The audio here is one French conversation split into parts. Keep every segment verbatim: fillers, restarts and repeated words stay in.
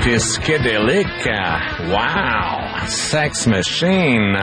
Psychédélique. Wow! Sex Machine.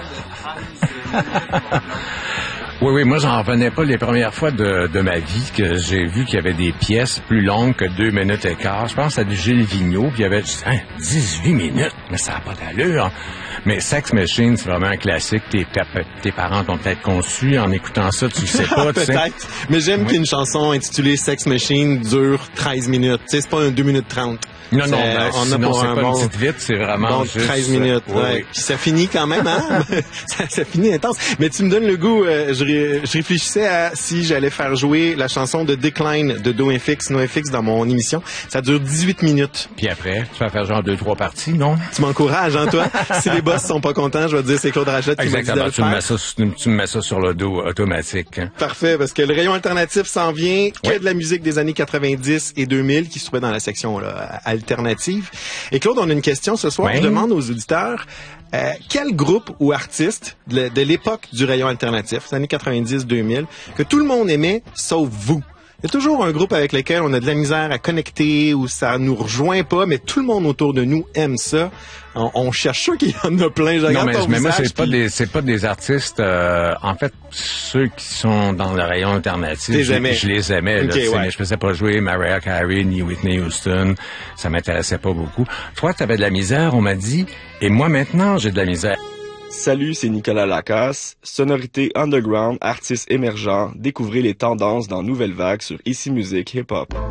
Oui, oui, moi, j'en revenais pas les premières fois de, de ma vie que j'ai vu qu'il y avait des pièces plus longues que deux minutes et quart. Je pense à du Gilles Vigneault, puis il y avait hein, dix-huit minutes, mais ça n'a pas d'allure. Mais Sex Machine, c'est vraiment un classique. Tes, tes parents t'ont peut-être conçu en écoutant ça, tu le sais pas, tu sais. Peut-être, mais j'aime oui. qu'une chanson intitulée Sex Machine dure treize minutes. Tu sais, c'est pas un deux minutes trente. Non, non, ben, on sinon, a pour c'est un pas bon, une petite vite, c'est vraiment bon, juste... treize minutes, euh, ouais. Oui. Puis ça finit quand même, hein? ça, ça finit intense. Mais tu me donnes le goût, euh, je, ré, je réfléchissais à si j'allais faire jouer la chanson de Decline de NoFX, NoFX dans mon émission. Ça dure dix-huit minutes. Puis après, tu vas faire genre deux, trois parties, non? Tu m'encourages, hein, toi? Si les boss sont pas contents, je vais te dire c'est Claude Rachette qui m'a dit de le tu faire. Me mets ça, tu me mets ça sur le dos automatique. Hein. Parfait, parce que le rayon alternatif s'en vient, que oui. de la musique des années quatre-vingt-dix et deux mille qui se trouvait dans la section là, alternative. Et Claude, on a une question ce soir. Oui. Je demande aux auditeurs euh, quel groupe ou artiste de, de l'époque du rayon alternatif, les années quatre-vingt-dix deux mille, que tout le monde aimait, sauf vous. Il y a toujours un groupe avec lequel on a de la misère à connecter ou ça nous rejoint pas, mais tout le monde autour de nous aime ça. On, on cherche sûr qu'il y en a plein. Je non, mais, mais moi, c'est puis... pas des, c'est pas des artistes. Euh, en fait, ceux qui sont dans le rayon alternatif, je, je les aimais. Okay, là, ouais. Mais je faisais pas jouer Mariah Carey ni Whitney Houston. Ça m'intéressait pas beaucoup. Toi, tu avais de la misère, on m'a dit, et moi maintenant, j'ai de la misère. Salut, c'est Nicolas Lacasse. Sonorité underground, artiste émergent. Découvrez les tendances dans Nouvelle Vague sur Ici Musique Hip Hop.